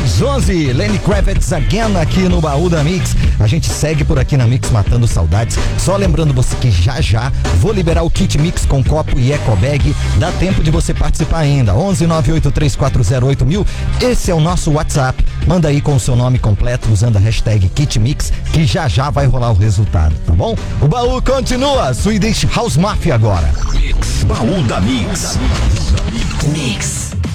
10:11, Lenny Kravitz again aqui no Baú da Mix. A gente segue por aqui na Mix matando saudades. Só lembrando você que já vou liberar o kit Mix com copo e eco bag. Dá tempo de você participar ainda. 11983408000. Esse é o nosso WhatsApp. Manda aí com o seu nome completo usando a hashtag kit Mix, que já vai rolar o resultado, tá bom? O baú continua. Swedish House Mafia agora. Mix, Baú da Mix. Mix.